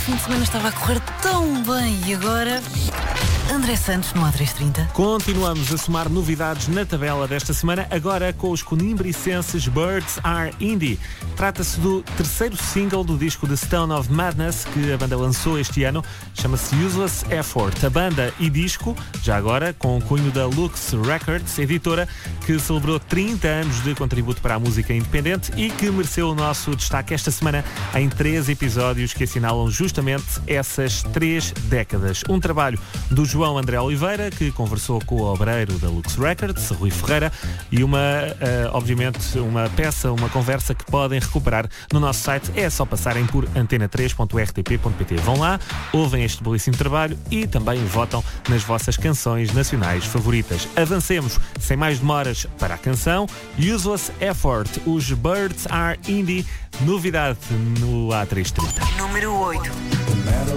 fim de semana estava a correr tão bem e agora... André Santos no A330. Continuamos a somar novidades na tabela desta semana, agora com os conimbricenses Birds Are Indie. Trata-se do terceiro single do disco The Stone of Madness que a banda lançou este ano. Chama-se Useless Effort. A banda e disco, já agora, com o cunho da Lux Records, editora que celebrou 30 anos de contributo para a música independente e que mereceu o nosso destaque esta semana em 3 episódios que assinalam justamente essas 3 décadas. Um trabalho do João André Oliveira, que conversou com o obreiro da Lux Records, Rui Ferreira, e obviamente, uma conversa que podem recuperar no nosso site. É só passarem por antena3.rtp.pt. Vão lá, ouvem este belíssimo trabalho e também votam nas vossas canções nacionais favoritas. Avancemos, sem mais demoras, para a canção Useless Effort, os Birds Are Indie, novidade no A330. Número 8.